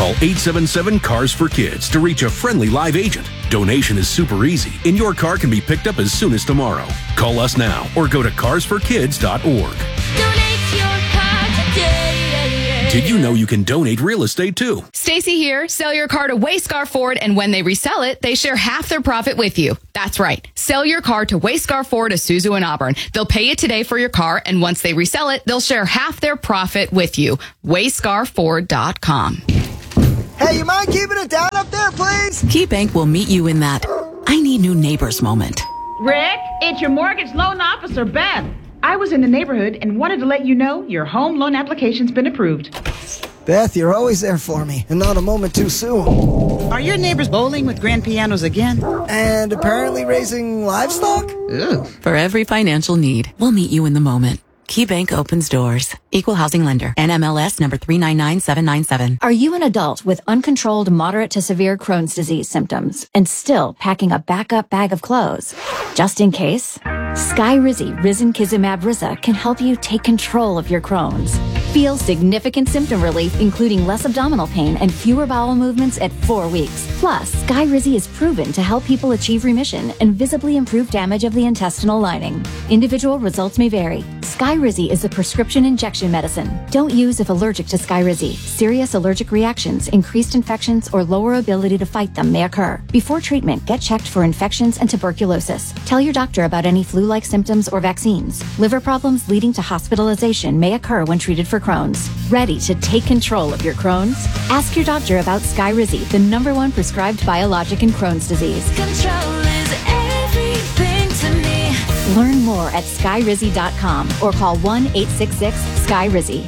Call 877-CARS-FOR-KIDS to reach a friendly live agent. Donation is super easy, and your car can be picked up as soon as tomorrow. Call us now or go to carsforkids.org. Donate your car today. Did you know you can donate real estate too? Stacy here. Sell your car to Wayscar Ford, and when they resell it, they share half their profit with you. That's right. Sell your car to Wayscar Ford, Isuzu, and Auburn. They'll pay you today for your car, and once they resell it, they'll share half their profit with you. WayscarFord.com. Hey, you mind keeping it down up there, please? KeyBank will meet you in that I need new neighbors moment. Rick, it's your mortgage loan officer, Beth. I was in the neighborhood and wanted to let you know your home loan application's been approved. Beth, you're always there for me, and not a moment too soon. Are your neighbors bowling with grand pianos again? And apparently raising livestock? Ooh. For every financial need, we'll meet you in the moment. KeyBank opens doors. Equal housing lender. NMLS number 399797. Are you an adult with uncontrolled moderate to severe Crohn's disease symptoms and still packing a backup bag of clothes? Just in case? Skyrizi Risankizumab Riza can help you take control of your Crohn's. Feel significant symptom relief, including less abdominal pain and fewer bowel movements at 4 weeks. Plus, Skyrizi is proven to help people achieve remission and visibly improve damage of the intestinal lining. Individual results may vary. Skyrizi is a prescription injection medicine. Don't use if allergic to Skyrizi. Serious allergic reactions, increased infections, or lower ability to fight them may occur. Before treatment, get checked for infections and tuberculosis. Tell your doctor about any flu-like symptoms or vaccines. Liver problems leading to hospitalization may occur when treated for Crohn's. Ready to take control of your Crohn's? Ask your doctor about Skyrizi, the #1 prescribed biologic in Crohn's disease. Control is everything to me. Learn more at skyrizi.com or call 1-866-SKYRIZI.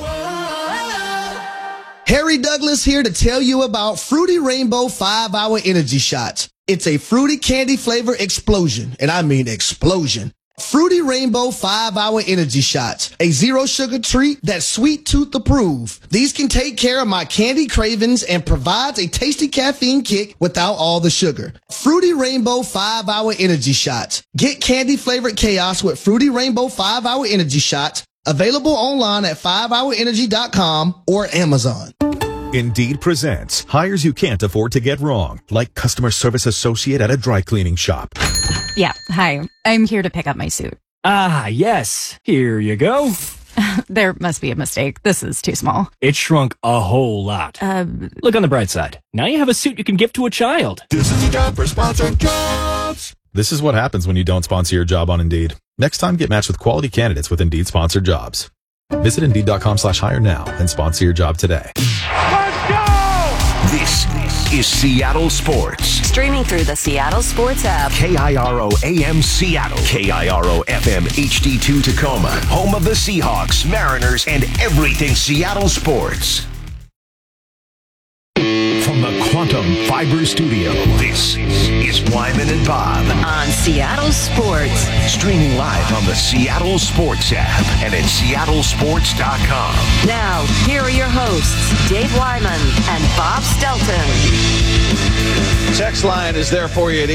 Harry Douglas here to tell you about Fruity Rainbow 5-Hour Energy Shots. It's a fruity candy flavor explosion, and I mean explosion. Fruity Rainbow 5-Hour Energy Shots, a zero sugar treat that's sweet tooth approved. These can take care of my candy cravings and provides a tasty caffeine kick without all the sugar. Fruity Rainbow 5-Hour Energy Shots. Get candy flavored chaos with Fruity Rainbow 5-Hour Energy Shots. Available online at 5hourenergy.com or Amazon. Indeed presents hires you can't afford to get wrong, like customer service associate at a dry cleaning shop. Yeah, hi. I'm here to pick up my suit. Ah, yes. Here you go. There must be a mistake. This is too small. It shrunk a whole lot. Look on the bright side. Now you have a suit you can give to a child. This is the job for sponsored jobs. This is what happens when you don't sponsor your job on Indeed. Next time, get matched with quality candidates with Indeed sponsored jobs. Visit Indeed.com/hire now and sponsor your job today. Let's go! This is Seattle Sports. Streaming through the Seattle Sports app. KIRO AM Seattle. KIRO FM HD2 Tacoma. Home of the Seahawks, Mariners, and everything Seattle sports. From the Quantum Fiber Studio, this is Wyman and Bob. On Seattle Sports. Streaming live on the Seattle Sports app and at seattlesports.com. Now, here are your hosts, Dave Wyman and Bob Stelton. Text line is there for you at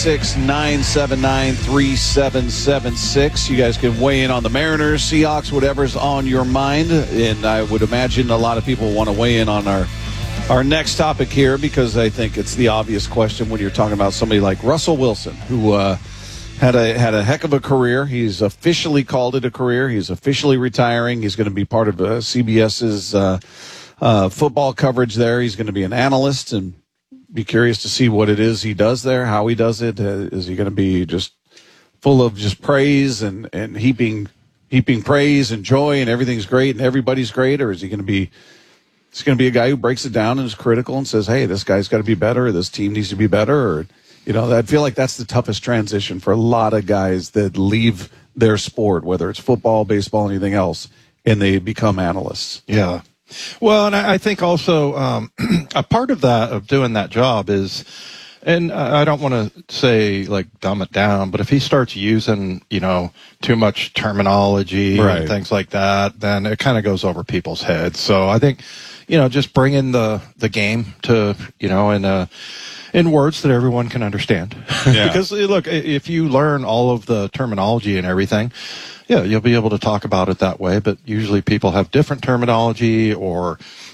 866-979-3776. You guys can weigh in on the Mariners, Seahawks, whatever's on your mind. And I would imagine a lot of people want to weigh in on our next topic here, because I think it's the obvious question when you're talking about somebody like Russell Wilson, who had a heck of a career. He's officially called it a career. He's officially retiring. He's going to be part of CBS's football coverage there. He's going to be an analyst, and be curious to see what it is he does there, how he does it. Is he going to be just full of just praise and heaping praise and joy and everything's great and everybody's great, or is he going to be a guy who breaks it down and is critical and says, hey, this guy's got to be better, or this team needs to be better, or, I feel like that's the toughest transition for a lot of guys that leave their sport, whether it's football, baseball, anything else, and they become analysts. Yeah. Well, and I think also a part of doing that job is, and I don't want to say like dumb it down, but if he starts using, too much terminology and things like that, then it kind of goes over people's heads. So I think, just bringing the game to, in words that everyone can understand. Yeah. Because look, if you learn all of the terminology and everything, yeah, you'll be able to talk about it that way. But usually people have different terminology, or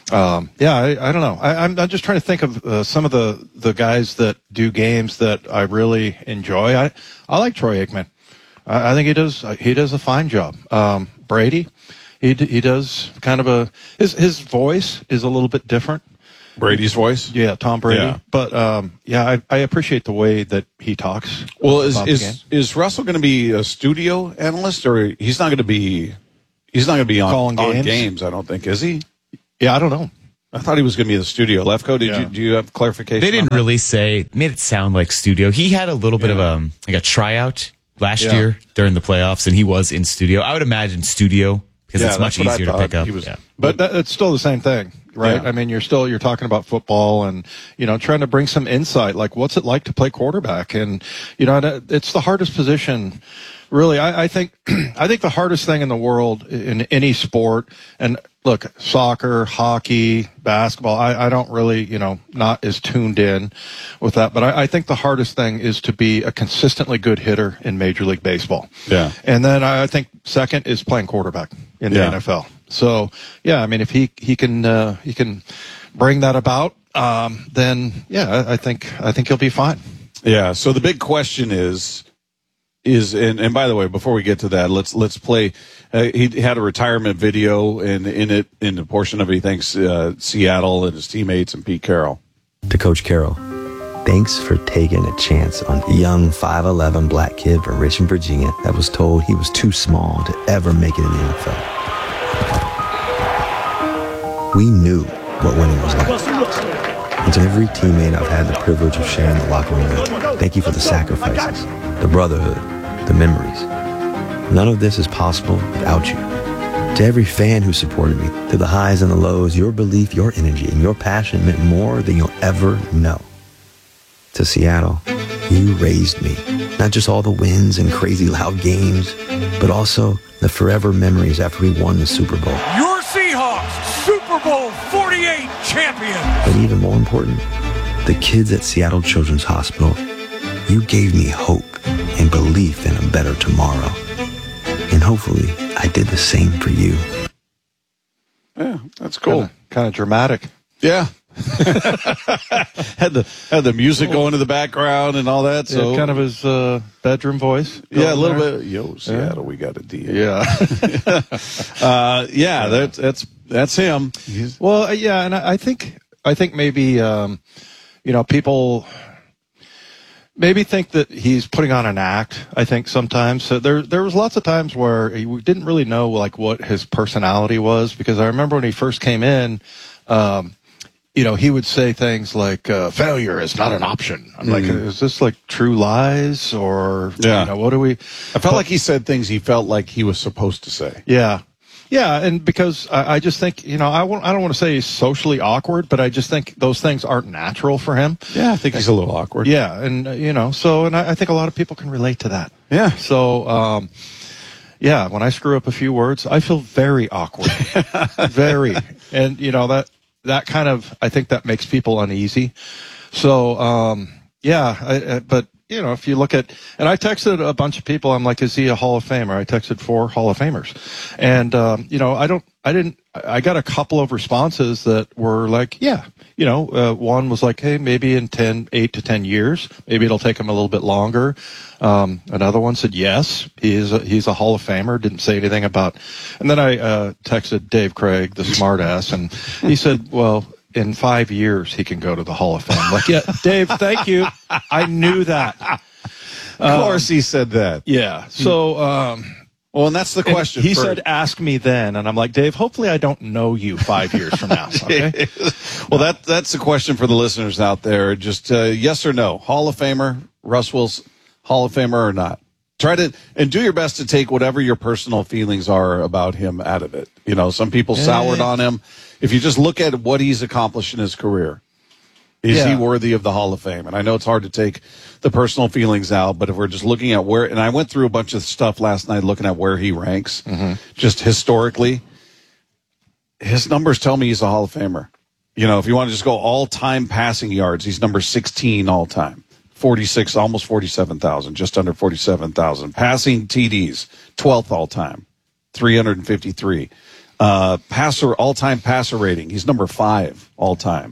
I don't know. I'm just trying to think of some of the guys that do games that I really enjoy. I like Troy Aikman. I think he does a fine job. Brady, he does kind of his voice is a little bit different. Brady's voice? Yeah, Tom Brady. Yeah. But I appreciate the way that he talks. Well, is Russell going to be a studio analyst, or he's not going to be on games, I don't think, is he? Yeah, I don't know. I thought he was going to be the studio. Lefko, do you have clarification? They didn't really say, made it sound like studio. He had a little bit of a tryout last year during the playoffs, and he was in studio. I would imagine studio because it's much easier to pick up. But it's still the same thing, right? Yeah. I mean, you're talking about football and, trying to bring some insight, like what's it like to play quarterback? And, it's the hardest position. Really, I think the hardest thing in the world in any sport, and look, soccer, hockey, basketball, I don't really, not as tuned in with that, but I think the hardest thing is to be a consistently good hitter in Major League Baseball. Yeah. And then I think second is playing quarterback in the NFL. So, I mean, if he can bring that about, then I think he'll be fine. Yeah. So the big question is and by the way, before we get to that, let's play. He had a retirement video, and in the portion of it, he thanks Seattle and his teammates and Pete Carroll. To Coach Carroll, thanks for taking a chance on a young 5'11" black kid from Richmond, Virginia that was told he was too small to ever make it in the NFL. We knew what winning was like. And to every teammate I've had the privilege of sharing the locker room with, thank you for the sacrifices, the brotherhood, the memories. None of this is possible without you. To every fan who supported me, through the highs and the lows, your belief, your energy, and your passion meant more than you'll ever know. To Seattle, you raised me. Not just all the wins and crazy loud games, but also the forever memories after we won the Super Bowl. Your Seahawks, Super Bowl 48 champion. But even more important, the kids at Seattle Children's Hospital, you gave me hope and belief in a better tomorrow. And hopefully, I did the same for you. Yeah, that's cool. Kind of dramatic. Yeah. had the music going in the background and all that. So kind of his bedroom voice. Yeah, a little bit. Yo, Seattle, we got a deal. Yeah. That's him. Well, and I think maybe people maybe think that he's putting on an act. I think sometimes. So there was lots of times where he didn't really know like what his personality was, because I remember when he first came in, he would say things like, failure is not an option. I'm like, is this like true lies or, what do we? I felt like he said things he felt like he was supposed to say. Yeah. Yeah. And because I just think, I don't want to say he's socially awkward, but I just think those things aren't natural for him. Yeah. I think he's a little awkward. Yeah. And, I think a lot of people can relate to that. Yeah. So, when I screw up a few words, I feel very awkward. Very. And, that kind of, I think that makes people uneasy. So, but, if you look at, and I texted a bunch of people, I'm like, is he a Hall of Famer? I texted 4 Hall of Famers. And, I got a couple of responses that were like, one was like, hey, maybe in 8 to 10 years, maybe it'll take him a little bit longer. Another one said, yes, he's a Hall of Famer, didn't say anything about, and then I, texted Dave Craig, the smartass, and he said, well, in 5 years, he can go to the Hall of Fame. Like, yeah, Dave, thank you. I knew that. Of course he said that. Yeah. So, well, and that's the question. He said, ask me then. And I'm like, Dave, hopefully I don't know you 5 years from now. Okay. Well, that's the question for the listeners out there. Just yes or no. Hall of Famer, Russ Wilson, Hall of Famer or not? Try to, and do your best to take whatever your personal feelings are about him out of it. Some people soured on him. If you just look at what he's accomplished in his career, is he worthy of the Hall of Fame? And I know it's hard to take the personal feelings out, but if we're just looking at where, and I went through a bunch of stuff last night looking at where he ranks, just historically, his numbers tell me he's a Hall of Famer. If you want to just go all-time passing yards, he's number 16 all-time. 46, almost 47,000, just under 47,000. Passing TDs, 12th all-time, 353. All-time passer rating, he's number 5 all-time,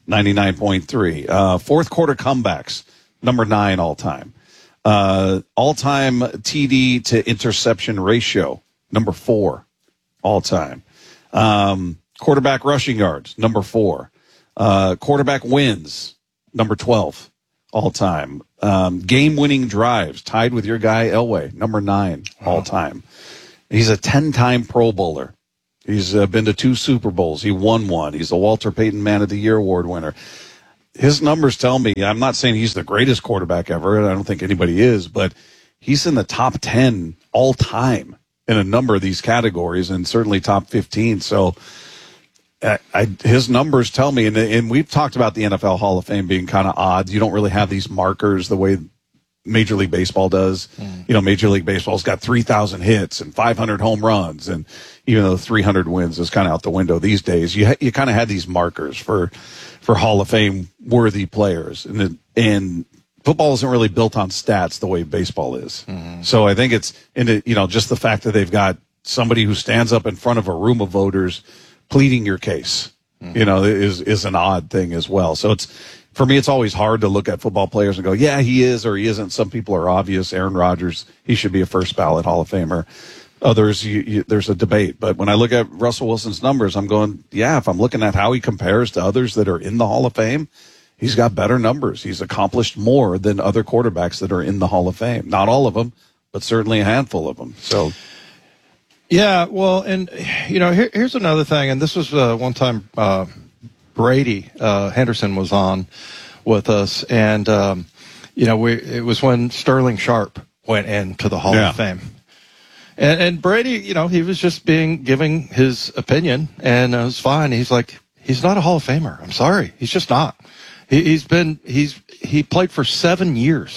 99.3. Fourth quarter comebacks, number 9 all-time. All-time TD to interception ratio, number 4 all-time. Quarterback rushing yards, number 4. Quarterback wins, number 12 all-time. Game-winning drives, tied with your guy Elway, number 9 all-time. He's a 10-time Pro Bowler. He's been to 2 Super Bowls. He won 1. He's a Walter Payton Man of the Year award winner. His numbers tell me, I'm not saying he's the greatest quarterback ever, and I don't think anybody is, but he's in the top 10 all time in a number of these categories, and certainly top 15. So his numbers tell me, and we've talked about the NFL Hall of Fame being kind of odd. You don't really have these markers the way Major League Baseball does. Major League Baseball's got 3,000 hits and 500 home runs, and even though 300 wins is kind of out the window these days, you kind of had these markers for Hall of Fame worthy players, and football isn't really built on stats the way baseball is. So I think it's just the fact that they've got somebody who stands up in front of a room of voters pleading your case, is an odd thing as well. So for me, it's always hard to look at football players and go, yeah, he is or he isn't. Some people are obvious. Aaron Rodgers, he should be a first ballot Hall of Famer. Others, there's a debate. But when I look at Russell Wilson's numbers, I'm going, yeah, if I'm looking at how he compares to others that are in the Hall of Fame, he's got better numbers. He's accomplished more than other quarterbacks that are in the Hall of Fame. Not all of them, but certainly a handful of them. So, yeah, well, and, here's another thing. And this was one time Brady Henderson was on with us. And, it was when Sterling Sharp went into the Hall of Fame. And Brady, he was just giving his opinion, and it was fine. He's like, he's not a Hall of Famer. I'm sorry. He's just not. He played for 7 years.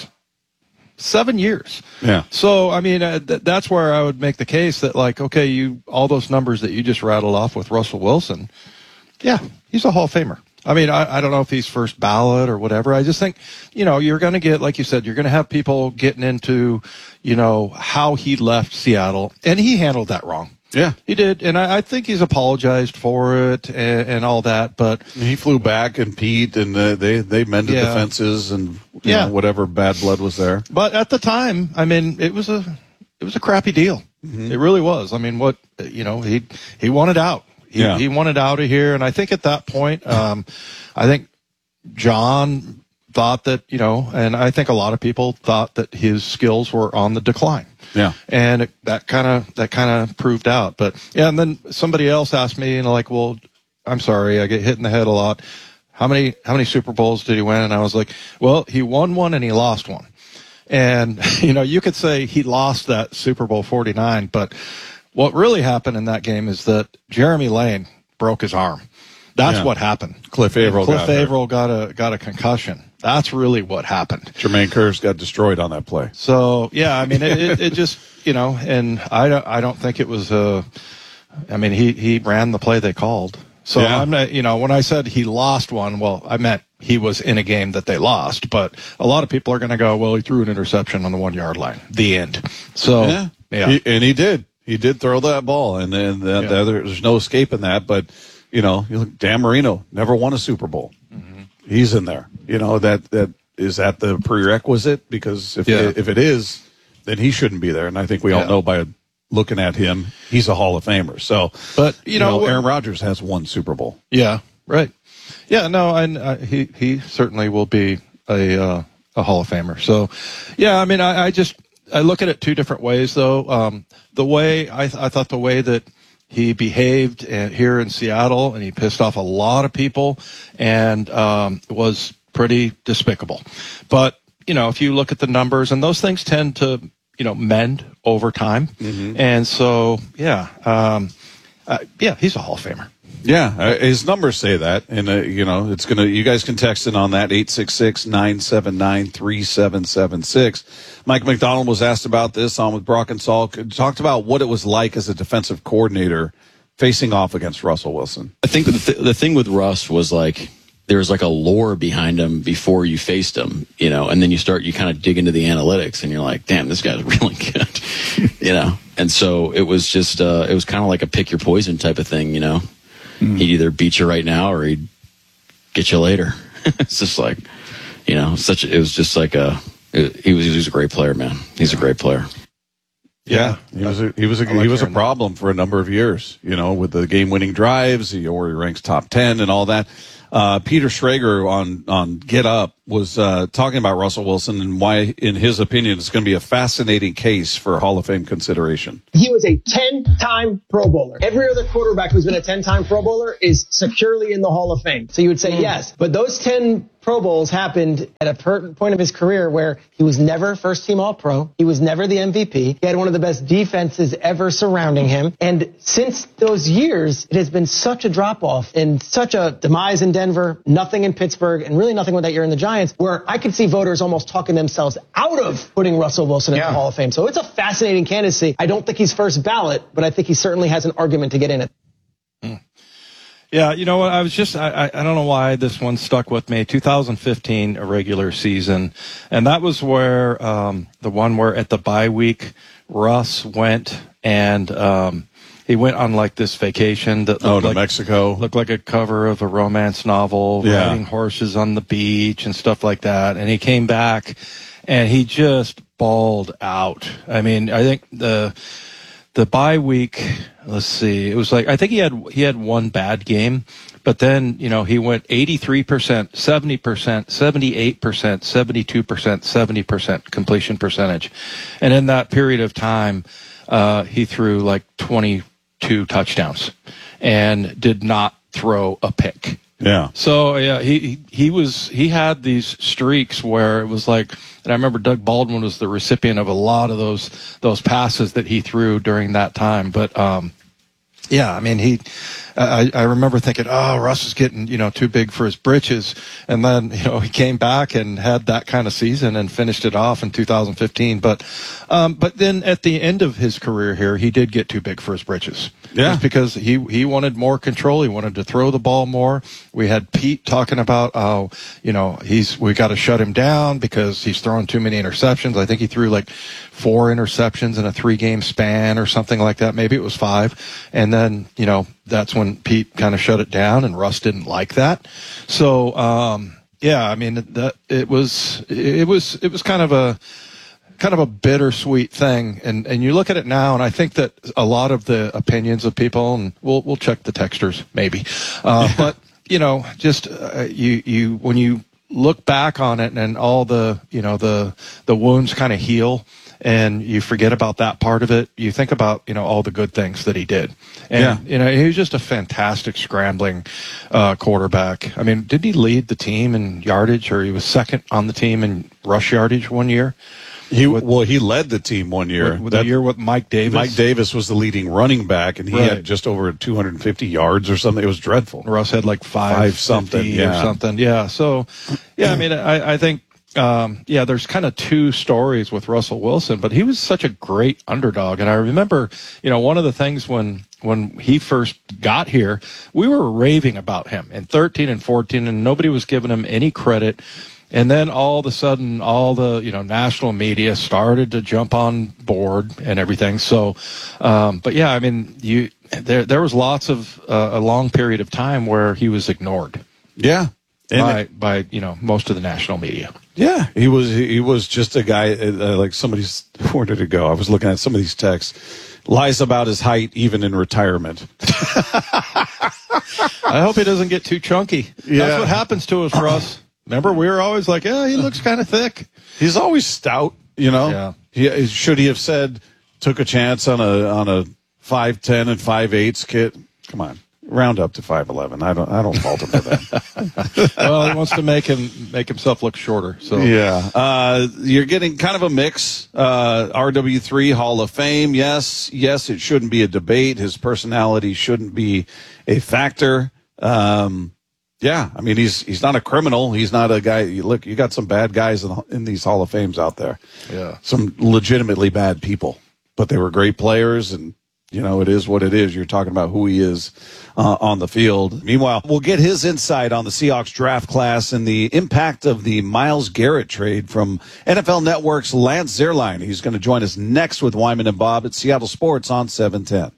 7 years. Yeah. So, I mean, that's where I would make the case that, like, okay, all those numbers that you just rattled off with Russell Wilson, yeah, he's a Hall of Famer. I mean, I don't know if he's first ballot or whatever. I just think, you're going to get, like you said, you're going to have people getting into, how he left Seattle. And he handled that wrong. Yeah. He did. And I think he's apologized for it and all that. But he flew back and Pete, and they mended the fences and whatever bad blood was there. But at the time, I mean, it was a crappy deal. Mm-hmm. It really was. I mean, he wanted out. He wanted out of here, and I think at that point, I think John thought that, and I think a lot of people thought that his skills were on the decline. Yeah, and that kind of proved out. But yeah, and then somebody else asked me, well, I'm sorry, I get hit in the head a lot. How many Super Bowls did he win? And I was like, well, he won one and he lost one. And you could say he lost that Super Bowl 49, but what really happened in that game is that Jeremy Lane broke his arm. That's what happened. Cliff Averill got a concussion. That's really what happened. Jermaine Kearse got destroyed on that play. So yeah, I mean, it just and I don't think it was he ran the play they called. So I'm not, when I said he lost one, well, I meant he was in a game that they lost. But a lot of people are going to go, well, he threw an interception on the 1 yard line. The end. So yeah. He did. He did throw that ball, and then there's no escaping that. But you look, Dan Marino never won a Super Bowl. Mm-hmm. He's in there. That is that the prerequisite, because if it is, then he shouldn't be there. And I think we all know by looking at him, he's a Hall of Famer. So, but Aaron Rodgers has one Super Bowl. Yeah, right. Yeah, no, and he certainly will be a Hall of Famer. So, yeah, I mean, I look at it two different ways, though. The way I thought the way that he behaved here in Seattle, and he pissed off a lot of people, and was pretty despicable. But if you look at the numbers, and those things tend to mend over time, and so he's a Hall of Famer. Yeah, his numbers say that, and it's gonna. You guys can text in on that 866-979-3776. Mike McDonald was asked about this on with Brock and Saul. Talked about what it was like as a defensive coordinator facing off against Russell Wilson. I think the thing with Russ was like there was like a lore behind him before you faced him, and then you kind of dig into the analytics, and you're like, damn, this guy's really good, And so it was just, it was kind of like a pick your poison type of thing, you know. He'd either beat you right now or he'd get you later. It's just like, you know, it was just like he was a great player, man. He's a great player. Yeah, he was a problem for a number of years, you know, with the game-winning drives. He already ranks top 10 and all that. Peter Schrager on Get Up was talking about Russell Wilson and why, in his opinion, it's going to be a fascinating case for Hall of Fame consideration. He was a 10-time Pro Bowler. Every other quarterback who's been a 10-time Pro Bowler is securely in the Hall of Fame. So you would say yes, but those 10 Pro Bowls happened at a point of his career where he was never first-team All-Pro. He was never the MVP. He had one of the best defenses ever surrounding him. And since those years, it has been such a drop-off and such a demise in Denver, nothing in Pittsburgh, and really nothing with that year in the Giants, where I could see voters almost talking themselves out of putting Russell Wilson in the Hall of Fame. So it's a fascinating candidacy. I don't think he's first ballot, but I think he certainly has an argument to get in it. Yeah, you know what? I don't know why this one stuck with me. 2015, a regular season. And that was where, the one where at the bye week, Russ went and, he went on like this vacation that looked to Mexico. Looked like a cover of a romance novel, riding horses on the beach and stuff like that. And he came back and he just bawled out. I mean, I think the bye week, let's see, it was like, I think he had one bad game, but then, you know, he went 83%, 70%, 78%, 72%, 70% completion percentage. And in that period of time, he threw like 22 touchdowns and did not throw a pick. Yeah. So yeah, he had these streaks where it was like, and I remember Doug Baldwin was the recipient of a lot of those passes that he threw during that time. But yeah, I mean I remember thinking, oh, Russ is getting, you know, too big for his britches. And then, you know, he came back and had that kind of season and finished it off in 2015. But then at the end of his career here, he did get too big for his britches. Yeah. Just because he wanted more control. He wanted to throw the ball more. We had Pete talking about, you know, we got to shut him down because he's throwing too many interceptions. I think he threw like 4 interceptions in a 3-game span or something like that. Maybe it was 5. And then, you know, that's when Pete kind of shut it down, and Russ didn't like that. So, yeah, I mean, it was kind of a bittersweet thing. And you look at it now, and I think that a lot of the opinions of people, and we'll check the texters maybe, but you know, just you when you look back on it and all the, you know, the wounds kind of heal, and you forget about that part of it. You think about, you know, all the good things that he did. And, you know, he was just a fantastic scrambling quarterback. I mean, did he lead the team in yardage, or he was second on the team in rush yardage one year? He led the team one year. The year with Mike Davis. Mike Davis was the leading running back, and he had just over 250 yards or something. It was dreadful. Russ had like 5 something or something. Yeah. So, yeah, I mean, I think, there's kind of 2 stories with Russell Wilson, but he was such a great underdog. And I remember, you know, one of the things when he first got here, we were raving about him in 13 and 14, and nobody was giving him any credit. And then all of a sudden, all the, you know, national media started to jump on board and everything. So, but yeah, I mean, there was lots of, a long period of time where he was ignored. Yeah. By you know, most of the national media. Yeah, he was just a guy, like somebody's, where did it go? I was looking at some of these texts. Lies about his height even in retirement. I hope he doesn't get too chunky. Yeah. That's what happens to us, Russ. Remember, we were always like, yeah, he looks kind of thick. He's always stout, you know. Yeah. Should he have said, took a chance on a 5'10" and 5'8" kid? Come on, round up to 5'11". I don't fault him for that. Well, he wants to make himself look shorter. So yeah, you're getting kind of a mix. RW3 Hall of Fame. Yes, it shouldn't be a debate. His personality shouldn't be a factor. Yeah, I mean, he's not a criminal. He's not a guy. Look, you got some bad guys in these Hall of Fames out there. Yeah, some legitimately bad people, but they were great players, and it is what it is. You're talking about who he is on the field. Meanwhile, we'll get his insight on the Seahawks draft class and the impact of the Myles Garrett trade from NFL Network's Lance Zierlein. He's going to join us next with Wyman and Bob at Seattle Sports on 710.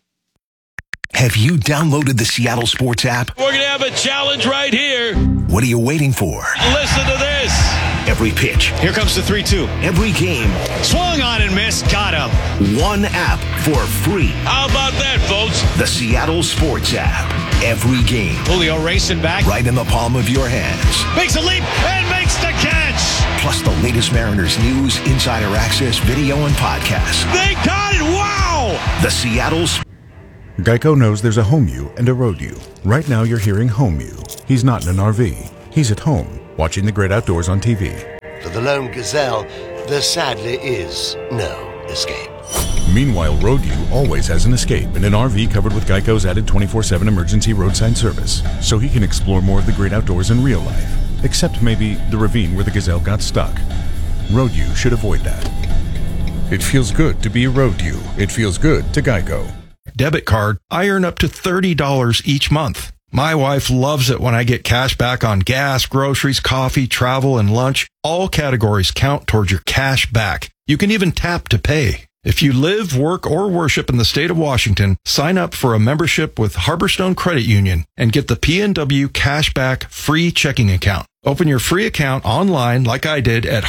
Have you downloaded the Seattle Sports app? We're going to have a challenge right here. What are you waiting for? Listen to this. Every pitch. Here comes the 3-2. Every game. Swung on and missed. Got him. One app for free. How about that, folks? The Seattle Sports app. Every game. Julio racing back. Right in the palm of your hands. Makes a leap and makes the catch. Plus the latest Mariners news, insider access, video, and podcasts. They got it. Wow. The Seattle Geico knows there's a home you and a road you. Right now you're hearing home you. He's not in an RV. He's at home, watching the great outdoors on TV. For the lone gazelle, there sadly is no escape. Meanwhile, road you always has an escape in an RV covered with Geico's added 24/7 emergency roadside service, so he can explore more of the great outdoors in real life, except maybe the ravine where the gazelle got stuck. Road you should avoid that. It feels good to be a road you. It feels good to Geico. Debit card, I earn up to $30 each month. My wife loves it when I get cash back on gas, groceries, coffee, travel, and lunch. All categories count towards your cash back. You can even tap to pay. If you live, work, or worship in the state of Washington, sign up for a membership with Harborstone Credit Union and get the PNW Cashback free checking account. Open your free account online like I did at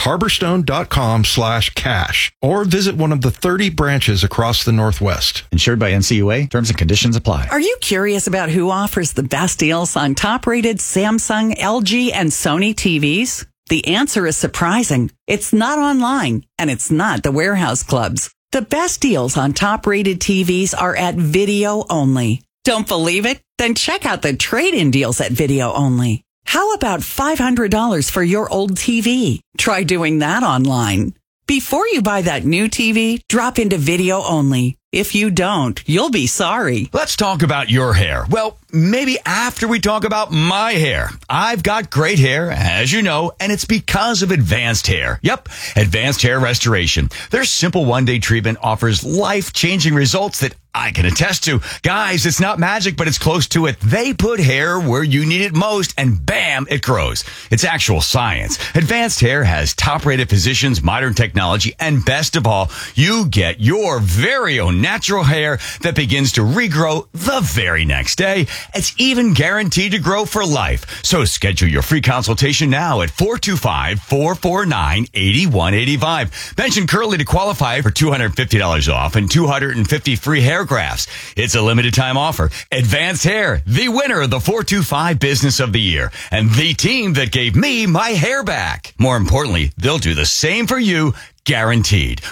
harborstone.com/cash or visit one of the 30 branches across the Northwest. Insured by NCUA. Terms and conditions apply. Are you curious about who offers the best deals on top-rated Samsung, LG, and Sony TVs? The answer is surprising. It's not online, and it's not the warehouse clubs. The best deals on top-rated TVs are at Video Only. Don't believe it? Then check out the trade-in deals at Video Only. How about $500 for your old TV? Try doing that online. Before you buy that new TV, drop into Video Only. If you don't, you'll be sorry. Let's talk about your hair. Well, maybe after we talk about my hair. I've got great hair, as you know, and it's because of Advanced Hair. Yep, Advanced Hair Restoration. Their simple one-day treatment offers life-changing results that I can attest to. Guys, it's not magic, but it's close to it. They put hair where you need it most, and bam, it grows. It's actual science. Advanced Hair has top-rated physicians, modern technology, and best of all, you get your very own natural hair that begins to regrow the very next day. It's even guaranteed to grow for life. So schedule your free consultation now at 425-449-8185. Mention Curly to qualify for $250 off and 250 free hair grafts. It's a limited time offer. Advanced Hair, the winner of the 425 Business of the Year, and the team that gave me my hair back. More importantly, they'll do the same for you, guaranteed.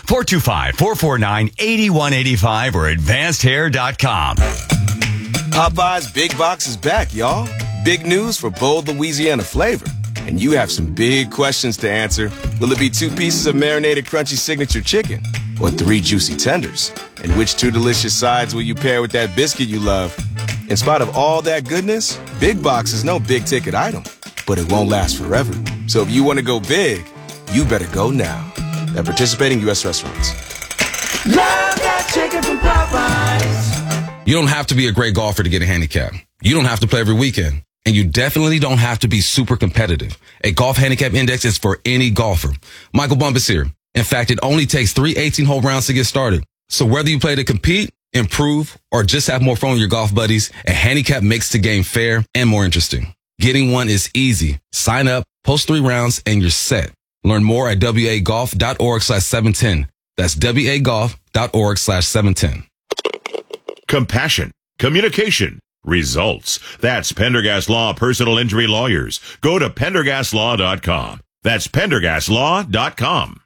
425-449-8185 or advancedhair.com. Popeye's Big Box is back, y'all. Big news for bold Louisiana flavor. And you have some big questions to answer. Will it be 2 pieces of marinated crunchy signature chicken? Or 3 juicy tenders? And which 2 delicious sides will you pair with that biscuit you love? In spite of all that goodness, Big Box is no big ticket item, but it won't last forever. So if you want to go big, you better go now. At participating U.S. restaurants. Love that chicken from Popeyes. You don't have to be a great golfer to get a handicap. You don't have to play every weekend. And you definitely don't have to be super competitive. A golf handicap index is for any golfer. Michael Bumpus here. In fact, it only takes 3 18-hole rounds to get started. So whether you play to compete, improve, or just have more fun with your golf buddies, a handicap makes the game fair and more interesting. Getting one is easy. Sign up, post 3 rounds, and you're set. Learn more at wagolf.org/710. That's wagolf.org/710. Compassion, communication, results. That's Pendergast Law Personal Injury Lawyers. Go to PendergastLaw.com. That's PendergastLaw.com.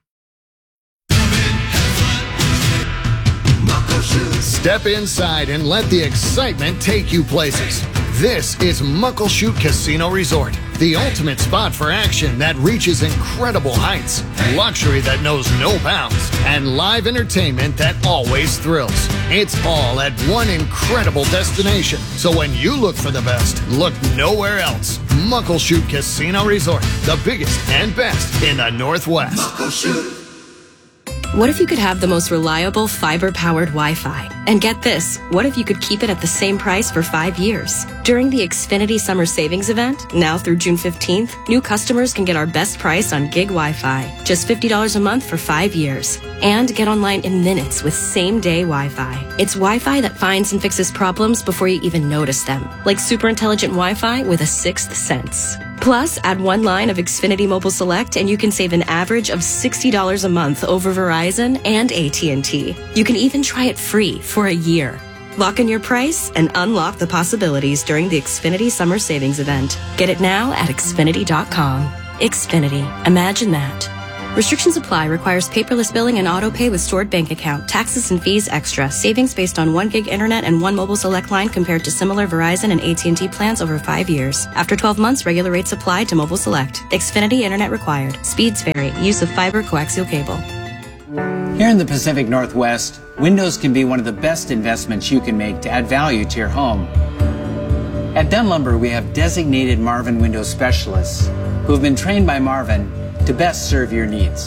Step inside and let the excitement take you places. This is Muckleshoot Casino Resort, the ultimate spot for action that reaches incredible heights, luxury that knows no bounds, and live entertainment that always thrills. It's all at one incredible destination. So when you look for the best, look nowhere else. Muckleshoot Casino Resort, the biggest and best in the Northwest. Muckleshoot. What if you could have the most reliable fiber-powered Wi-Fi? And get this, what if you could keep it at the same price for 5 years? During the Xfinity Summer Savings Event, now through June 15th, new customers can get our best price on gig Wi-Fi, just $50 a month for 5 years. And get online in minutes with same-day Wi-Fi. It's Wi-Fi that finds and fixes problems before you even notice them, like super intelligent Wi-Fi with a sixth sense. Plus, add one line of Xfinity Mobile Select and you can save an average of $60 a month over Verizon and AT&T. You can even try it free for a year. Lock in your price and unlock the possibilities during the Xfinity Summer Savings Event. Get it now at Xfinity.com. Xfinity. Imagine that. Restrictions apply. Requires paperless billing and auto pay with stored bank account. Taxes and fees extra. Savings based on 1 gig internet and 1 mobile select line compared to similar Verizon and AT&T plans over 5 years. After 12 months, regular rates apply to mobile select. Xfinity internet required. Speeds vary. Use of fiber coaxial cable. Here in the Pacific Northwest, windows can be one of the best investments you can make to add value to your home. At Dunn Lumber, we have designated Marvin window specialists who have been trained by Marvin to best serve your needs.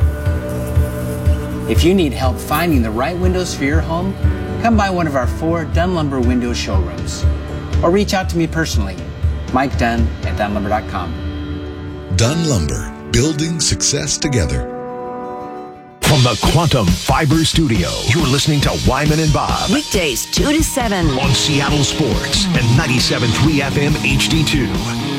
If you need help finding the right windows for your home, come by one of our 4 Dunn Lumber window showrooms. Or reach out to me personally, Mike Dunn at DunnLumber.com. Dunn Lumber, building success together. From the Quantum Fiber Studio, you're listening to Wyman and Bob. Weekdays 2 to 7 on Seattle Sports and 97.3 FM HD2.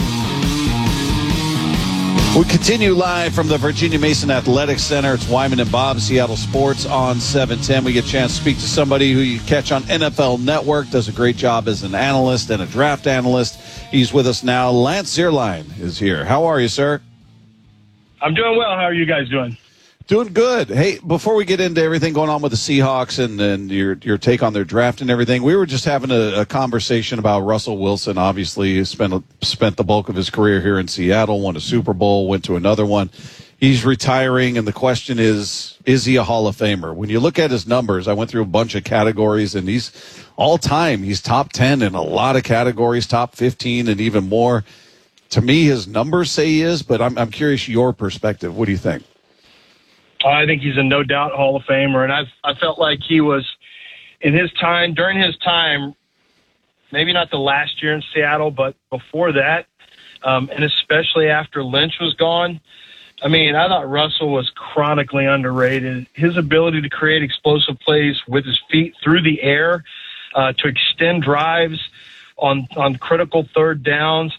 We continue live from the Virginia Mason Athletic Center. It's Wyman and Bob, Seattle Sports on 710. We get a chance to speak to somebody who you catch on NFL Network, does a great job as an analyst and a draft analyst. He's with us now. Lance Zierlein is here. How are you, sir? I'm doing well. How are you guys doing? Doing good. Hey, before we get into everything going on with the Seahawks and your take on their draft and everything, we were just having a conversation about Russell Wilson. Obviously, he spent the bulk of his career here in Seattle, won a Super Bowl, went to another one. He's retiring, and the question is he a Hall of Famer? When you look at his numbers, I went through a bunch of categories, and he's all-time. He's top 10 in a lot of categories, top 15 and even more. To me, his numbers say he is, but I'm curious your perspective. What do you think? I think he's a no doubt Hall of Famer, and I felt like he was during his time, maybe not the last year in Seattle, but before that, and especially after Lynch was gone. I mean, I thought Russell was chronically underrated. His ability to create explosive plays with his feet through the air, to extend drives on critical third downs.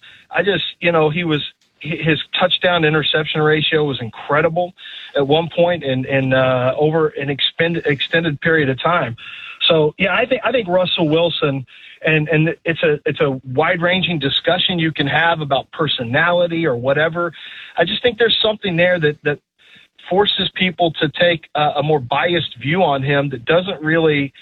His touchdown interception ratio was incredible at one point and over an extended period of time. So yeah, I think Russell Wilson, and it's a wide ranging discussion you can have about personality or whatever. I just think there's something there that forces people to take a more biased view on him that doesn't really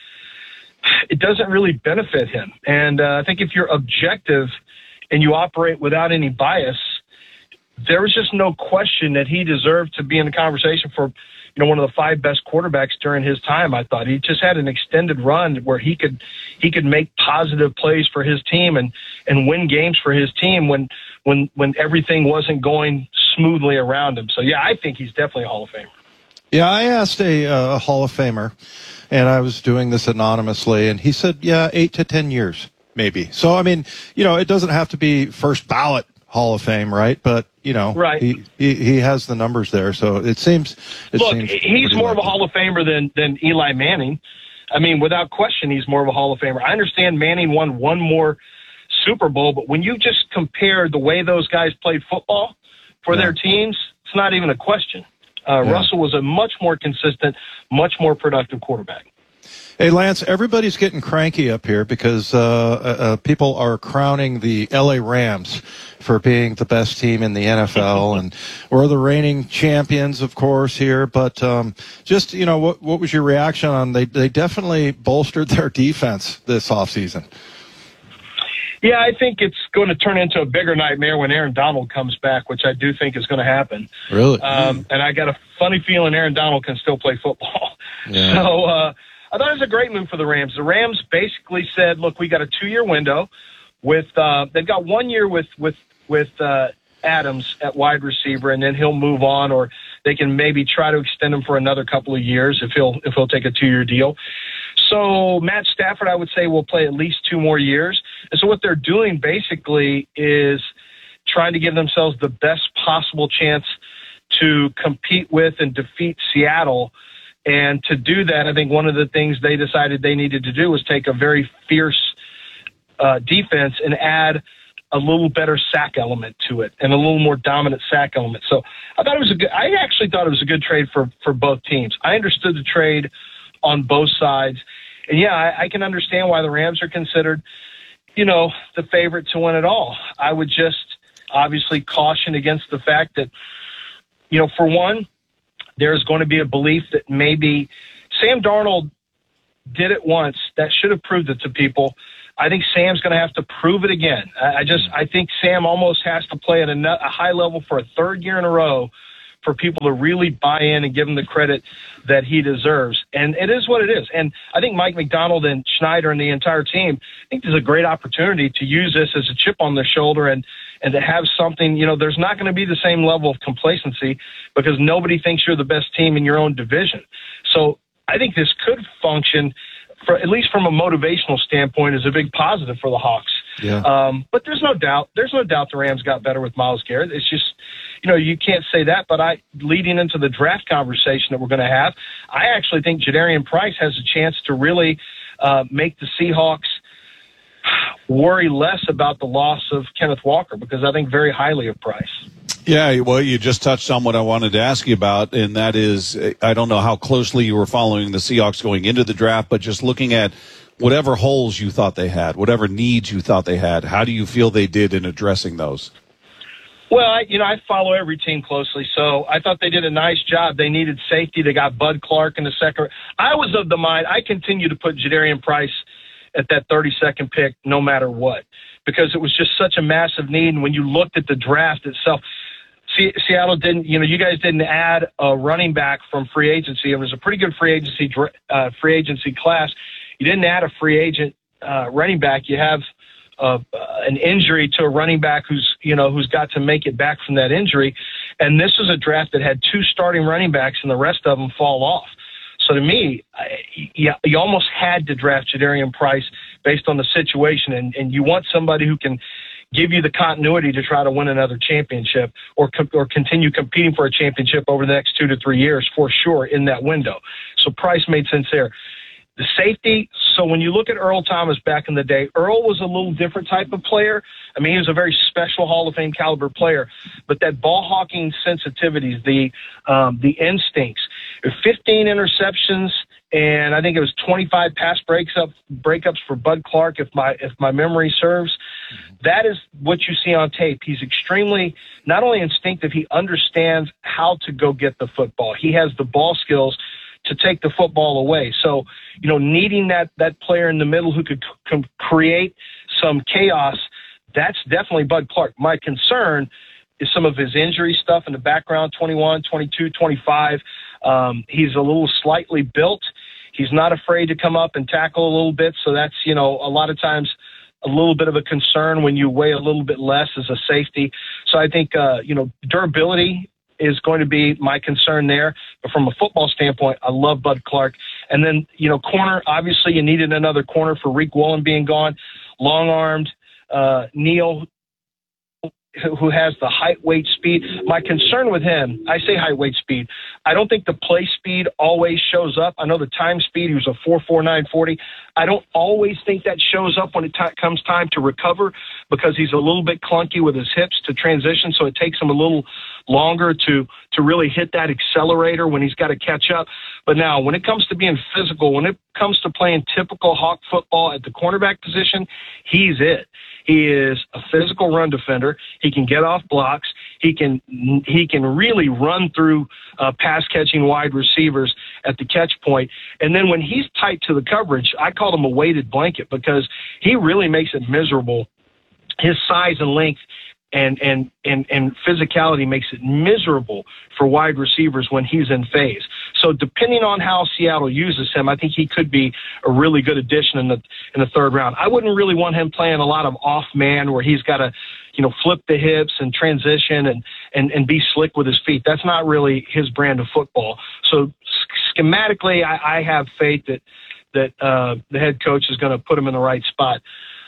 benefit him. And I think if you're objective and you operate without any bias, there was just no question that he deserved to be in the conversation for, one of the 5 best quarterbacks during his time. I thought he just had an extended run where he could make positive plays for his team and win games for his team when everything wasn't going smoothly around him. So yeah, I think he's definitely a Hall of Famer. Yeah, I asked a Hall of Famer, and I was doing this anonymously, and he said, 8 to 10 years, maybe. So, I mean, it doesn't have to be first ballot Hall of Fame, right? But, right. he has the numbers there, so it seems... he's more of a Hall of Famer than Eli Manning. I mean, without question, he's more of a Hall of Famer. I understand Manning won one more Super Bowl, but when you just compare the way those guys played football for their teams, it's not even a question. Russell was a much more consistent, much more productive quarterback. Hey, Lance, everybody's getting cranky up here because people are crowning the L.A. Rams for being the best team in the NFL, and we're the reigning champions, of course, here. But what was your reaction on they definitely bolstered their defense this offseason? Yeah, I think it's going to turn into a bigger nightmare when Aaron Donald comes back, which I do think is going to happen. Really? And I got a funny feeling Aaron Donald can still play football. Yeah. So I thought it was a great move for the Rams. The Rams basically said, look, we got a 2-year window with they've got 1 year with Adams at wide receiver, and then he'll move on, or they can maybe try to extend him for another couple of years if he'll take a 2-year deal. So Matt Stafford, I would say, will play at least 2 more years. And so what they're doing basically is trying to give themselves the best possible chance to compete with and defeat Seattle. And to do that, I think one of the things they decided they needed to do was take a very fierce defense and add a little better sack element to it and a little more dominant sack element. So I actually thought it was a good trade for both teams. I understood the trade on both sides. And yeah, I can understand why the Rams are considered, the favorite to win it all. I would just obviously caution against the fact that, for one, there's going to be a belief that maybe Sam Darnold did it once. That should have proved it to people. I think Sam's going to have to prove it again. I think Sam almost has to play at a high level for a 3rd year in a row for people to really buy in and give him the credit that he deserves. And it is what it is. And I think Mike McDonald and Schneider and the entire team, I think there's a great opportunity to use this as a chip on their shoulder and to have something, there's not going to be the same level of complacency because nobody thinks you're the best team in your own division. So I think this could function, at least from a motivational standpoint, as a big positive for the Hawks. Yeah. But there's no doubt the Rams got better with Myles Garrett. It's just, you can't say that, but leading into the draft conversation that we're going to have, I actually think Jadarian Price has a chance to really make the Seahawks worry less about the loss of Kenneth Walker because I think very highly of Price. Yeah, well, you just touched on what I wanted to ask you about, and that is, I don't know how closely you were following the Seahawks going into the draft, but just looking at whatever holes you thought they had, whatever needs you thought they had, how do you feel they did in addressing those? Well, I follow every team closely, so I thought they did a nice job. They needed safety. They got Bud Clark in the second. I was of the mind, I continue to put Jadarian Price at that 32nd pick no matter what because it was just such a massive need. And when you looked at the draft itself, Seattle didn't, you guys didn't add a running back from free agency. It was a pretty good free agency class. You didn't add a free agent running back. You have an injury to a running back who's got to make it back from that injury. And this was a draft that had 2 starting running backs and the rest of them fall off. So to me, you almost had to draft Jadarian Price based on the situation. And you want somebody who can give you the continuity to try to win another championship or continue competing for a championship over the next 2 to 3 years for sure in that window. So Price made sense there. The safety, so when you look at Earl Thomas back in the day, Earl was a little different type of player. I mean, he was a very special Hall of Fame caliber player, but that ball hawking sensitivities, the instincts, 15 interceptions, and I think it was 25 pass breakups for Bud Clark, if my memory serves. That is what you see on tape. He's extremely not only instinctive, he understands how to go get the football. He has the ball skills to take the football away. So, needing that player in the middle who could create some chaos, that's definitely Bud Clark. My concern is some of his injury stuff in the background, 21, 22, 25. He's a little slightly built. He's not afraid to come up and tackle a little bit. So that's, a lot of times a little bit of a concern when you weigh a little bit less as a safety. So I think, durability is going to be my concern there. But from a football standpoint, I love Bud Clark. And then, corner, obviously you needed another corner for Reek Woolen being gone. Long-armed, Neal, who has the height, weight, speed. My concern with him, I say height, weight, speed. I don't think the play speed always shows up. I know the time speed, he was a 4.49 I don't always think that shows up when it comes time to recover because he's a little bit clunky with his hips to transition, so it takes him a little longer to really hit that accelerator when he's got to catch up. But now, when it comes to being physical, when it comes to playing typical Hawk football at the cornerback position, he's it. He is a physical run defender. He can get off blocks. He can really run through pass-catching wide receivers at the catch point. And then when he's tight to the coverage, I call him a weighted blanket because he really makes it miserable. His size and length and physicality makes it miserable for wide receivers when he's in phase. So depending on how Seattle uses him, I think he could be a really good addition in the third round. I wouldn't really want him playing a lot of off man where he's got to, flip the hips and transition and be slick with his feet. That's not really his brand of football. So schematically, I have faith that the head coach is going to put him in the right spot.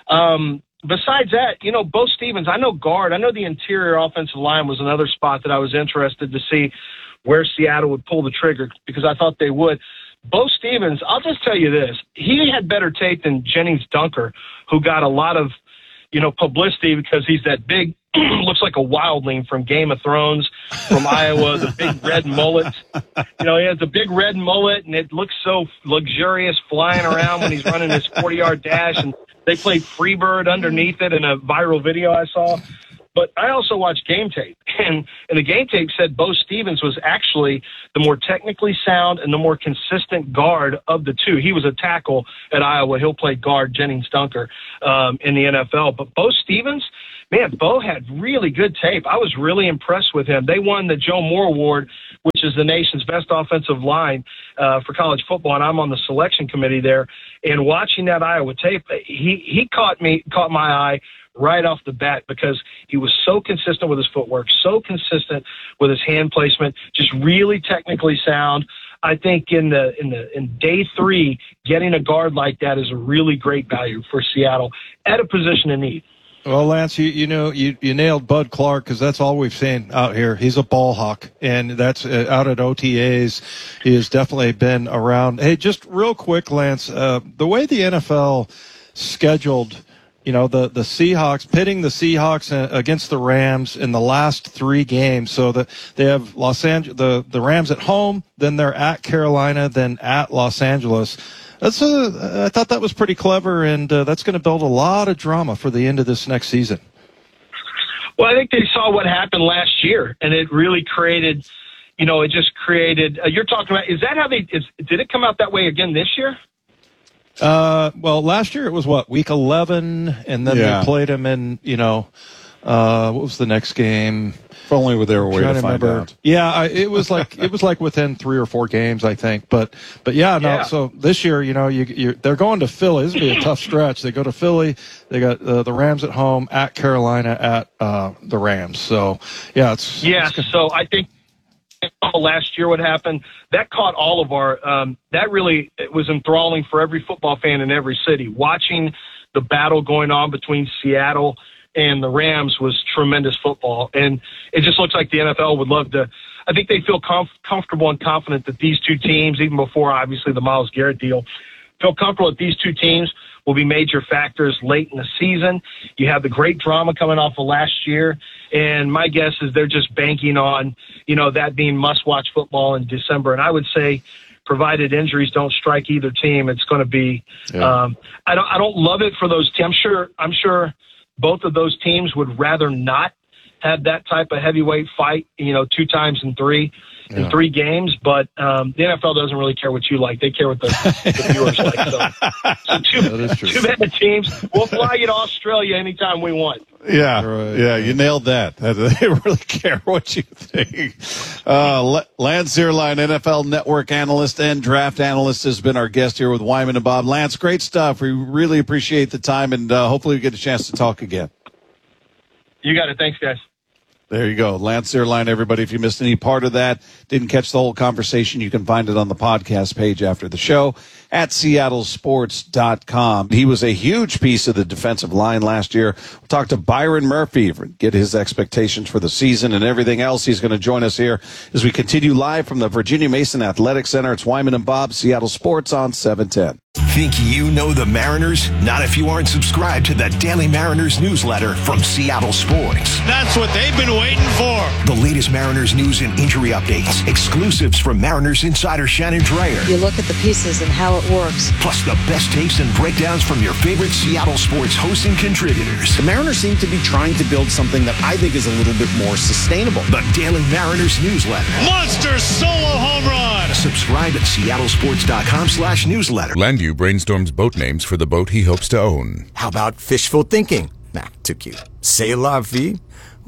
Besides that, Bo Stevens, I know the interior offensive line was another spot that I was interested to see where Seattle would pull the trigger, because I thought they would. Bo Stevens, I'll just tell you this. He had better tape than Jennings Dunker, who got a lot of, publicity because he's that big, looks like a wildling from Game of Thrones from Iowa, the big red mullet. He has a big red mullet, and it looks so luxurious flying around when he's running his 40-yard dash, and they played Freebird underneath it in a viral video I saw. But I also watched game tape, and the game tape said Bo Stevens was actually the more technically sound and the more consistent guard of the two. He was a tackle at Iowa. He'll play guard, Jennings Dunker, in the NFL. But Bo Stevens, man, Bo had really good tape. I was really impressed with him. They won the Joe Moore Award, which is the nation's best offensive line for college football, and I'm on the selection committee there. And watching that Iowa tape, he caught my eye right off the bat, because he was so consistent with his footwork, so consistent with his hand placement, just really technically sound. I think in day 3, getting a guard like that is a really great value for Seattle at a position of need. Well, Lance, you nailed Bud Clark, because that's all we've seen out here. He's a ball hawk, and that's out at OTAs. He has definitely been around. Hey, just real quick, Lance, the way the NFL scheduled, the Seahawks, pitting the Seahawks against the Rams in the last 3 games, so that they have the Rams at home, then they're at Carolina, then at Los Angeles. I thought that was pretty clever, and that's going to build a lot of drama for the end of this next season. Well, I think they saw what happened last year, and it really created, it just created. You're talking about, is that how did it come out that way again this year? Well, last year it was week 11, and then they played them in, what was the next game? If only there were a way to find out. Yeah, it was like within 3 or 4 games, I think. But yeah, no. Yeah. So this year, they're going to Philly. This will be a tough stretch. They go to Philly. They got the Rams at home, at Carolina, at the Rams. So yeah, So I think last year what happened, that caught all of our that really was enthralling for every football fan in every city. Watching the battle going on between Seattle and the Rams was tremendous football, and it just looks like the NFL would love to. I think they feel comfortable and confident that these two teams, even before obviously the Myles Garrett deal, feel comfortable that these two teams will be major factors late in the season. You have the great drama coming off of last year, and my guess is they're just banking on, that being must-watch football in December. And I would say, provided injuries don't strike either team, it's going to be. Yeah. I don't love it for those teams. I'm sure both of those teams would rather not have that type of heavyweight fight, 2 times in 3 games. But the NFL doesn't really care what you like; they care what the viewers like. So two bad teams. We'll fly you to Australia anytime we want. Yeah, right. Yeah, you nailed that. They really care what you think. Lance Zierlein, NFL Network analyst and draft analyst, has been our guest here with Wyman and Bob. Lance, great stuff. We really appreciate the time, and hopefully we get a chance to talk again. You got it. Thanks, guys. There you go. Lance Zierlein, everybody. If you missed any part of that, didn't catch the whole conversation, you can find it on the podcast page after the show at seattlesports.com. He was a huge piece of the defensive line last year. We'll talk to Byron Murphy, get his expectations for the season and everything else. He's going to join us here as we continue live from the Virginia Mason Athletic Center. It's Wyman and Bob, Seattle Sports on 710. Think you know the Mariners? Not if you aren't subscribed to the Daily Mariners newsletter from Seattle Sports. That's what they've been waiting for. The latest Mariners news and injury updates. Exclusives from Mariners insider Shannon Dreyer. You look at the pieces and how it works. Plus the best takes and breakdowns from your favorite Seattle Sports hosts and contributors. The Mariners seem to be trying to build something that I think is a little bit more sustainable. The Daily Mariners newsletter. Monster solo home run. Subscribe at seattlesports.com/newsletter. Landview brainstorms boat names for the boat he hopes to own. How about fishful thinking? Nah, too cute. C'est la vie?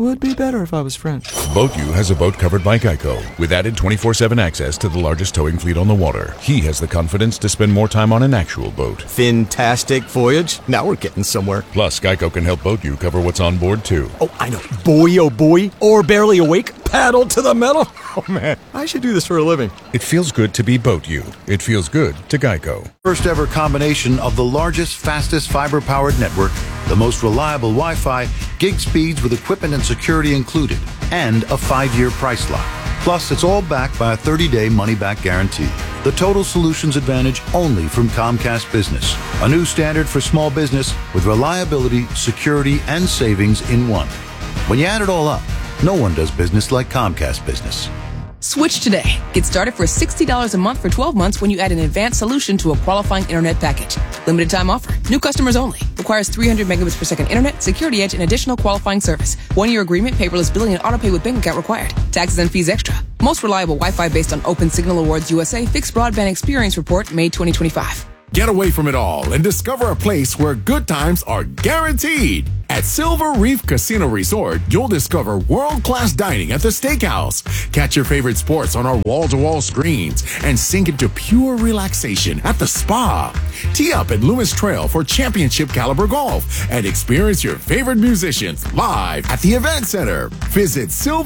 Would be better if I was French. Boat U has a boat covered by Geico, with added 24/7 access to the largest towing fleet on the water. He has the confidence to spend more time on an actual boat. Fantastic voyage. Now we're getting somewhere. Plus, Geico can help Boat U cover what's on board, too. Oh, I know. Boy, oh boy. Or barely awake. Paddle to the metal. Oh, man. I should do this for a living. It feels good to be Boat U. It feels good to Geico. First ever combination of the largest, fastest fiber-powered network, the most reliable Wi-Fi, gig speeds with equipment and security included, and a 5-year price lock. Plus, it's all backed by a 30-day money-back guarantee. The Total Solutions Advantage only from Comcast Business. A new standard for small business with reliability, security, and savings in one. When you add it all up, no one does business like Comcast Business. Switch today. Get started for $60 a month for 12 months when you add an advanced solution to a qualifying internet package. Limited time offer. New customers only. Requires 300 megabits per second internet, security edge, and additional qualifying service. 1-year agreement, paperless billing, and autopay with bank account required. Taxes and fees extra. Most reliable Wi-Fi based on Open Signal Awards USA Fixed Broadband Experience Report, May 2025. Get away from it all and discover a place where good times are guaranteed. At Silver Reef Casino Resort, you'll discover world-class dining at the steakhouse. Catch your favorite sports on our wall-to-wall screens and sink into pure relaxation at the spa. Tee up at Loomis Trail for championship caliber golf and experience your favorite musicians live at the event center. Visit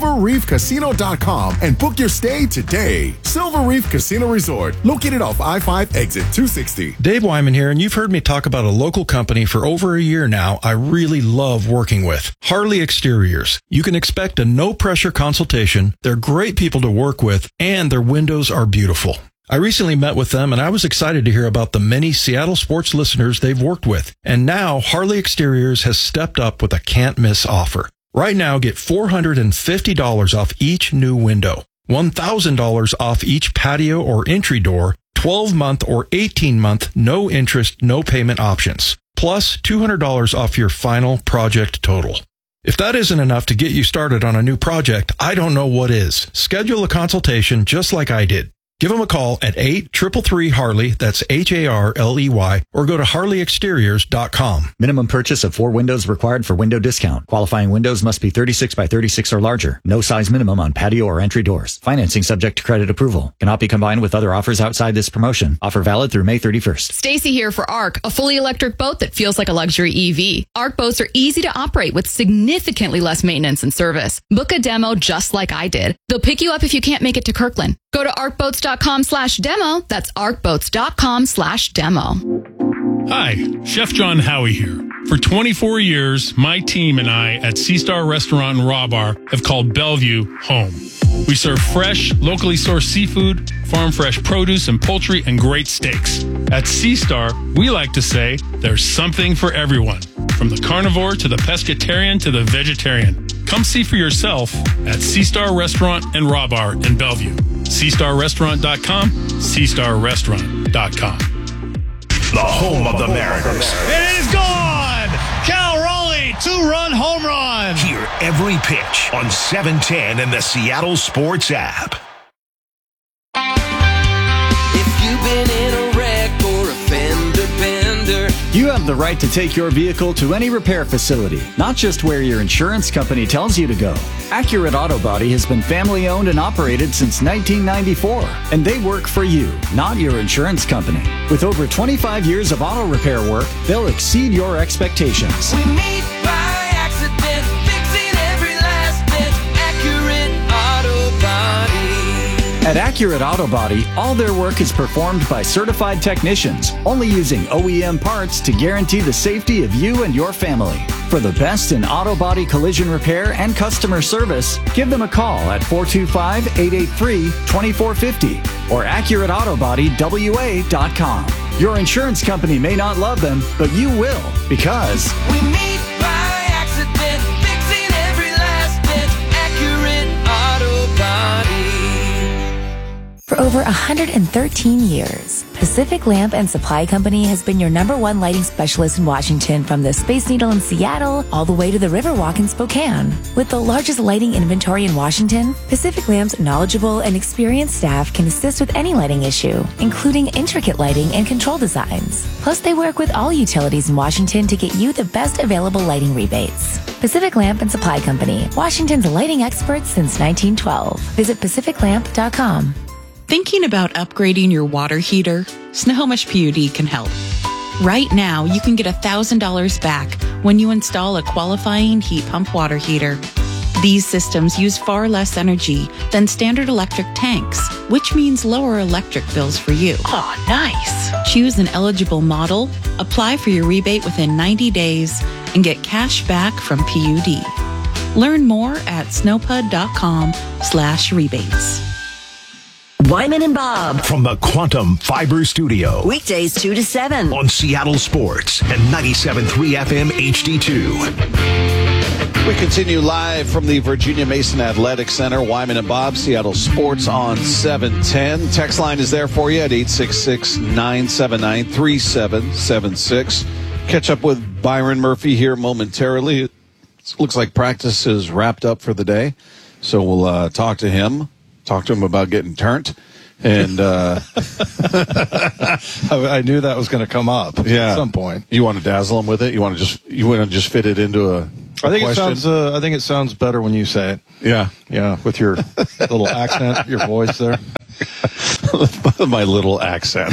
silverreefcasino.com and book your stay today. Silver Reef Casino Resort, located off I-5 exit 260. Dave Wyman here, and you've heard me talk about a local company for over a year now I really love working with. Harley Exteriors. You can expect a no-pressure consultation. They're great people to work with, and their windows are beautiful. I recently met with them, and I was excited to hear about the many Seattle sports listeners they've worked with. And now Harley Exteriors has stepped up with a can't-miss offer. Right now, get $450 off each new window, $1,000 off each patio or entry door, 12-month or 18-month no interest, no payment options, plus $200 off your final project total. If that isn't enough to get you started on a new project, I don't know what is. Schedule a consultation just like I did. Give them a call at 833-HARLEY, that's HARLEY, or go to HarleyExteriors.com. Minimum purchase of 4 windows required for window discount. Qualifying windows must be 36 by 36 or larger. No size minimum on patio or entry doors. Financing subject to credit approval. Cannot be combined with other offers outside this promotion. Offer valid through May 31st. Stacy here for ARC, a fully electric boat that feels like a luxury EV. ARC boats are easy to operate with significantly less maintenance and service. Book a demo just like I did. They'll pick you up if you can't make it to Kirkland. Go to arcboats.com/demo. That's arcboats.com/demo. Hi, Chef John Howie here. For 24 years, my team and I at Sea Star Restaurant and Raw Bar have called Bellevue home. We serve fresh, locally sourced seafood, farm fresh produce and poultry, and great steaks. At Sea Star, we like to say there's something for everyone, from the carnivore to the pescatarian to the vegetarian. Come see for yourself at Sea Star Restaurant and Raw Bar in Bellevue. SeaStarRestaurant.com, SeaStarRestaurant.com. The home of the Mariners. It is gone! Cal Raleigh, 2-run home run! Hear every pitch on 710 and the Seattle Sports app. If you've been in a wreck or a fender bender, You have the right to take your vehicle to any repair facility, not just where your insurance company tells you to go. Accurate Auto Body has been family owned and operated since 1994, and they work for you, not your insurance company. With over 25 years of auto repair work, they'll exceed your expectations. we meet by accident, fixing every last bit. Accurate Auto Body. At Accurate Auto Body, all their work is performed by certified technicians, only using OEM parts to guarantee the safety of you and your family. For the best in auto body collision repair and customer service, give them a call at 425-883-2450 or AccurateAutoBodyWA.com. Your insurance company may not love them, but you will, because we meet by accident, fixing every last bit. Accurate Auto Body. For over 113 years. Pacific Lamp and Supply Company has been your #1 lighting specialist in Washington from the Space Needle in Seattle all the way to the Riverwalk in Spokane. With the largest lighting inventory in Washington, Pacific Lamp's knowledgeable and experienced staff can assist with any lighting issue, including intricate lighting and control designs. Plus, they work with all utilities in Washington to get you the best available lighting rebates. Pacific Lamp and Supply Company, Washington's lighting experts since 1912. Visit pacificlamp.com. Thinking about upgrading your water heater? Snohomish PUD can help. Right now, you can get $1,000 back when you install a qualifying heat pump water heater. These systems use far less energy than standard electric tanks, which means lower electric bills for you. Oh, nice. Choose an eligible model, apply for your rebate within 90 days, and get cash back from PUD. Learn more at snowpud.com/rebates. Wyman and Bob From the Quantum Fiber Studio. Weekdays 2 to 7 On Seattle Sports and 97.3 FM HD2. We continue live from the Virginia Mason Athletic Center. Wyman and Bob, Seattle Sports on 710. Text line is there for you at 866-979-3776. Catch up with Byron Murphy here momentarily. It looks like practice is wrapped up for the day. So we'll talk to him about getting turned. And I knew that was going to come up at some point. You want to dazzle him with it? You want to just fit it into a question? I think it sounds better when you say it. Yeah. Yeah, with your little accent, your voice there. My little accent.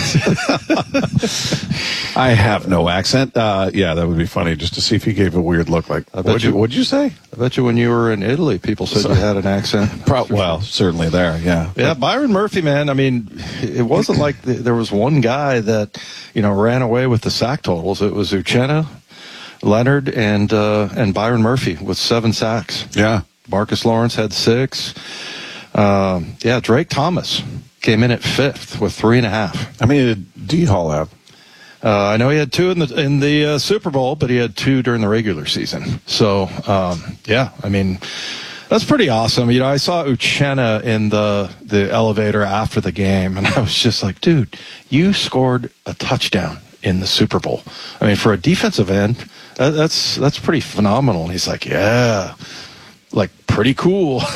I have no accent. Yeah, that would be funny just to see if he gave a weird look. Like, what'd you say? I bet you when you were in Italy, people said you had an accent. Well, certainly there, yeah. Yeah, Byron Murphy, man. I mean, it wasn't like there was one guy that, ran away with the sack totals. It was Uchenna, Leonard, and Byron Murphy with 7 sacks. Yeah. Marcus Lawrence had 6. Drake Thomas came in at 5th with 3.5. How many did D Hall have? I know he had 2 in the Super Bowl, but he had 2 during the regular season. So, I mean, that's pretty awesome. I saw Uchenna in the elevator after the game, and I was just like, dude, you scored a touchdown in the Super Bowl. I mean, for a defensive end, that's pretty phenomenal. And he's like, yeah. Like, pretty cool. He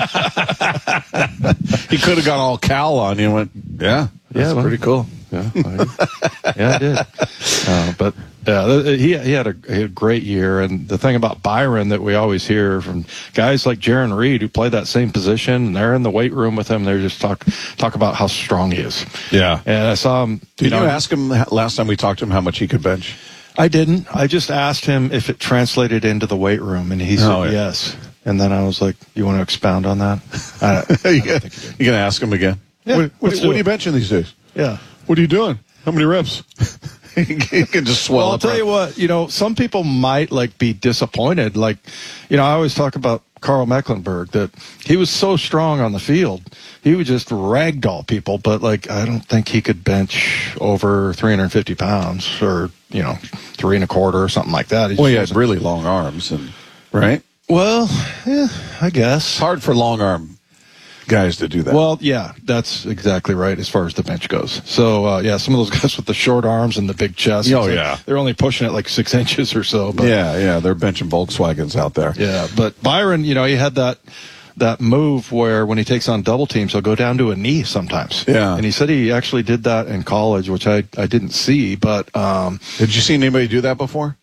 could have gone all Cal on you and went, that's pretty cool. Yeah, I did. But he had a great year. And the thing about Byron that we always hear from guys like Jaron Reed who play that same position, and they're in the weight room with him, they just talk about how strong he is. Yeah. And I saw him. Did you ask him last time we talked to him how much he could bench? I didn't. I just asked him if it translated into the weight room, and he said yes. And then I was like, you want to expound on that? You going to ask him again? Yeah, what are you benching these days? Yeah. What are you doing? How many reps? He can just swell I'll up. tell you what, some people might be disappointed. I always talk about Carl Mecklenburg, that he was so strong on the field. He would just ragdoll people, but I don't think he could bench over 350 pounds or, 3.25 or something like that. He had really long arms, right? Well, yeah, I guess. Hard for long arm guys to do that. Well, yeah, that's exactly right as far as the bench goes. So, some of those guys with the short arms and the big chest. Oh, yeah. They're only pushing it 6 inches or so. But, yeah, they're benching Volkswagens out there. Yeah, but Byron, he had that move where when he takes on double teams, he'll go down to a knee sometimes. Yeah. And he said he actually did that in college, which I didn't see. But did you see anybody do that before?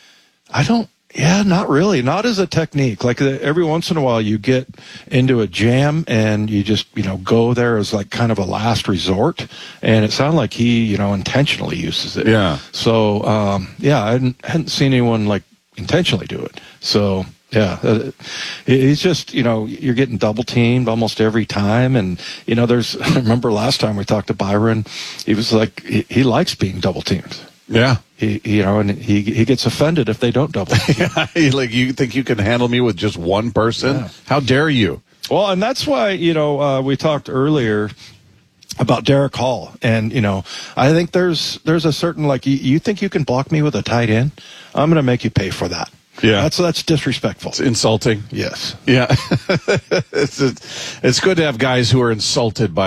Yeah, not really. Not as a technique. Every once in a while you get into a jam and you just, go there as kind of a last resort. And it sounded like he, intentionally uses it. Yeah. So, I hadn't seen anyone intentionally do it. So, yeah, he's just, you're getting double teamed almost every time. And, I remember last time we talked to Byron, he was he likes being double teamed. Yeah. And he gets offended if they don't double. Yeah, you think you can handle me with just one person? Yeah. How dare you? Well, and that's why, we talked earlier about Derek Hall. And, I think there's a certain, you think you can block me with a tight end? I'm going to make you pay for that. Yeah. That's disrespectful. It's insulting. Yes. Yeah. It's good to have guys who are insulted by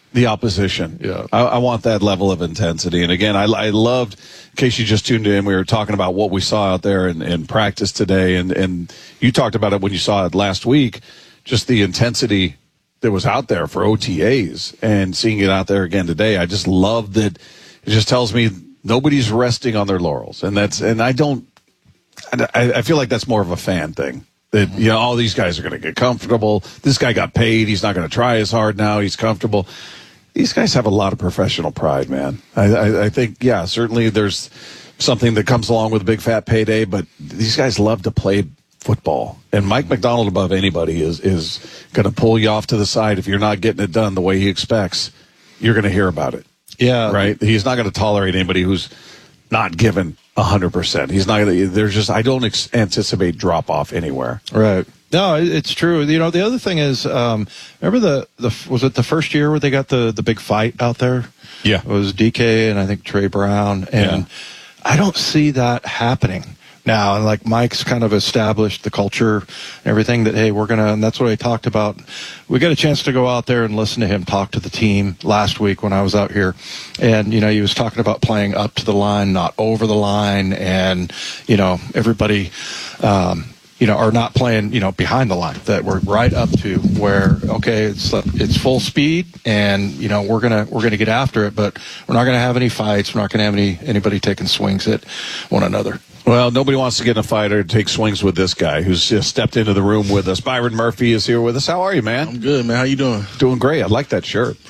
the opposition. Yeah. I want that level of intensity. And again, I loved, in case you just tuned in, we were talking about what we saw out there in practice today. And you talked about it when you saw it last week, just the intensity that was out there for OTAs, and seeing it out there again today. I just love that. It just tells me nobody's resting on their laurels. And I feel like that's more of a fan thing. That, you know, all these guys are going to get comfortable. This guy got paid. He's not going to try as hard now. He's comfortable. These guys have a lot of professional pride, man. I think, yeah, certainly there's something that comes along with a big fat payday, but these guys love to play football. And Mike McDonald, above anybody, is going to pull you off to the side if you're not getting it done the way he expects. You're going to hear about it. Yeah. Right? He's not going to tolerate anybody who's not given 100%. He's not going to, there's just, I don't anticipate drop off anywhere. Right. No, it's true. You know, the other thing is, remember was it the first year where they got the big fight out there? Yeah. It was DK and I think Trey Brown. And I don't see that happening now. And like Mike's kind of established the culture and everything that, hey, and that's what I talked about. We got a chance to go out there and listen to him talk to the team last week when I was out here. And, you know, he was talking about playing up to the line, not over the line. And, you know, everybody, you know, are not playing, you know, behind the line, that we're right up to where, okay, it's full speed and, you know, we're going to get after it, but we're not going to have any fights. We're not going to have anybody taking swings at one another. Well, nobody wants to get in a fight or take swings with this guy who's just stepped into the room with us. Byron Murphy is here with us. How are you, man? I'm good, man. How you doing? Doing great. I like that shirt.